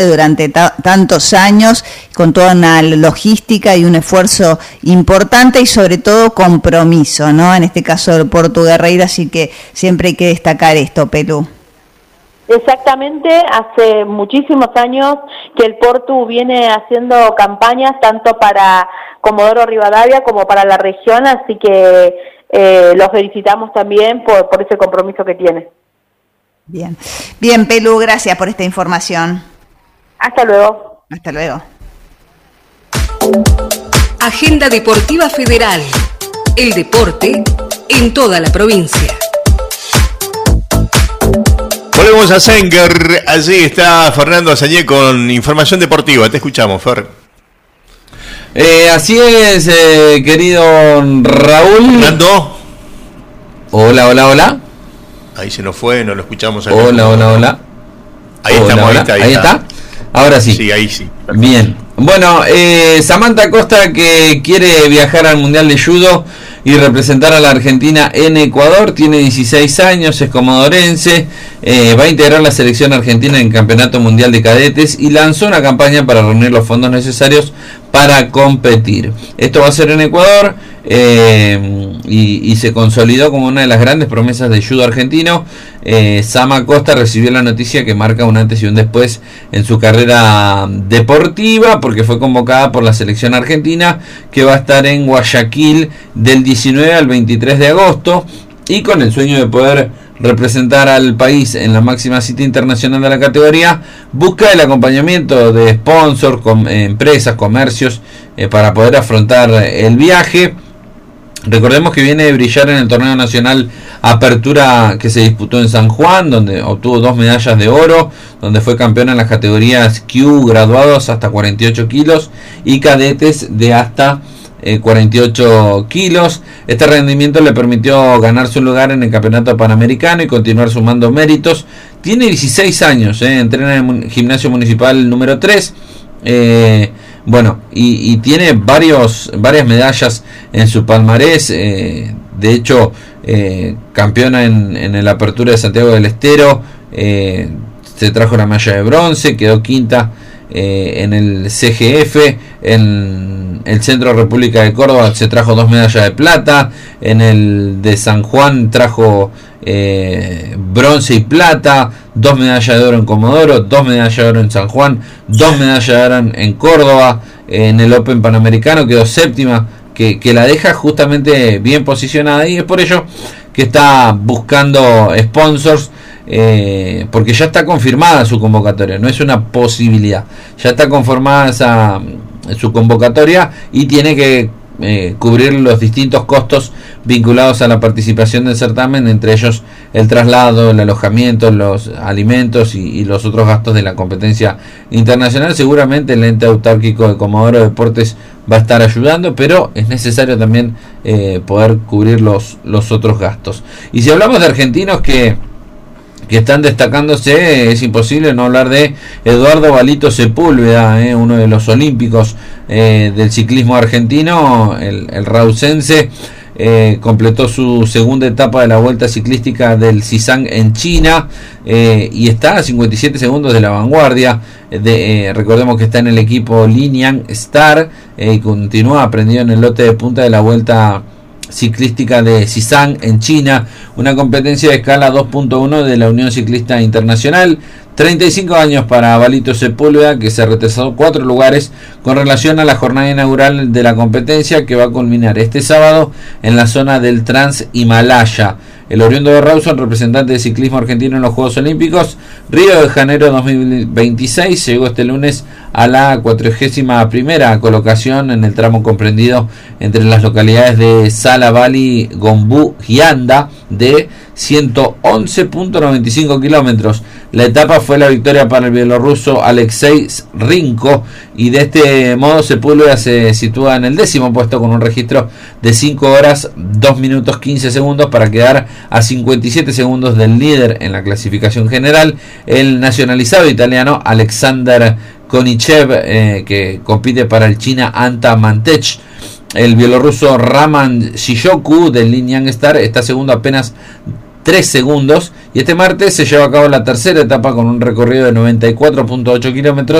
durante tantos años, con toda una logística y un esfuerzo importante y sobre todo compromiso, ¿no? En este caso del Portu Guerreiro, así que siempre hay que destacar esto, Pelú. Exactamente, hace muchísimos años que el Portu viene haciendo campañas tanto para Comodoro Rivadavia como para la región, así que los felicitamos también por ese compromiso que tiene. Bien, bien, Pelú, gracias por esta información. Hasta luego. Hasta luego. Agenda Deportiva Federal. El deporte en toda la provincia. Volvemos a Senker. Allí está Fernando Azañé con información deportiva. Te escuchamos, Fer. Así es, querido Raúl. Fernando. Hola. Ahí se nos fue, no lo escuchamos. Hola. Ahí estamos, ahí está. Ahora sí. Sí, ahí sí. Perfecto. Bien. Bueno, Samantha Costa, que quiere viajar al Mundial de Judo y representar a la Argentina en Ecuador, tiene 16 años, es comodorense, va a integrar la selección argentina en el Campeonato Mundial de Cadetes y lanzó una campaña para reunir los fondos necesarios para competir. Esto va a ser en Ecuador y se consolidó como una de las grandes promesas del judo argentino. Sama Costa recibió la noticia que marca un antes y un después en su carrera deportiva, porque fue convocada por la selección argentina, que va a estar en Guayaquil del 19 al 23 de agosto, y con el sueño de poder representar al país en la máxima cita internacional de la categoría, busca el acompañamiento de sponsors, empresas, comercios, para poder afrontar el viaje. Recordemos que viene de brillar en el torneo nacional Apertura que se disputó en San Juan, donde obtuvo 2 medallas de oro, donde fue campeona en las categorías Q, graduados hasta 48 kilos y cadetes de hasta 48 kilos. Este rendimiento le permitió ganarse un lugar en el campeonato panamericano y continuar sumando méritos. Tiene 16 años, entrena en el gimnasio municipal número 3. Y tiene varias medallas en su palmarés. De hecho, campeona en la Apertura de Santiago del Estero. Se trajo la medalla de bronce, quedó quinta en el CGF. En el Centro República de Córdoba se trajo 2 medallas de plata. En el de San Juan trajo bronce y plata, 2 medallas de oro en Comodoro, 2 medallas de oro en San Juan, 2 medallas de oro en Córdoba. En el Open Panamericano quedó séptima, que la deja justamente bien posicionada, y es por ello que está buscando sponsors, porque ya está confirmada su convocatoria, no es una posibilidad, ya está conformada su convocatoria y tiene que cubrir los distintos costos vinculados a la participación del certamen, entre ellos el traslado, el alojamiento, los alimentos y los otros gastos de la competencia internacional. Seguramente el ente autárquico de Comodoro Deportes va a estar ayudando, pero es necesario también poder cubrir los otros gastos. Y si hablamos de argentinos que están destacándose, es imposible no hablar de Eduardo Balito Sepúlveda, uno de los olímpicos del ciclismo argentino, el rausense. Completó su segunda etapa de la Vuelta Ciclística del Xizang en China, y está a 57 segundos de la vanguardia. Recordemos que está en el equipo Linian Star, y continúa aprendido en el lote de punta de la Vuelta Ciclística de Xizang en China, una competencia de escala 2.1 de la Unión Ciclista Internacional. 35 años para Balito Sepúlveda, que se retrasó 4 lugares con relación a la jornada inaugural de la competencia, que va a culminar este sábado en la zona del Trans-Himalaya. El oriundo de Rawson, representante de ciclismo argentino en los Juegos Olímpicos Río de Janeiro 2026, llegó este lunes a la 41ª colocación en el tramo comprendido entre las localidades de Sala Bali, Gombú y Anda, de 111.95 kilómetros. La etapa fue la victoria para el bielorruso Alexei Rinko, y de este modo Sepúlveda se sitúa en el 10º puesto con un registro de 5 horas 2 minutos 15 segundos para quedar a 57 segundos del líder en la clasificación general, el nacionalizado italiano Alexander Konichev, que compite para el China Anta Mantech. El bielorruso Raman Shijoku del Linian Star está segundo apenas 3 segundos, Y este martes se lleva a cabo la tercera etapa con un recorrido de 94.8 kilómetros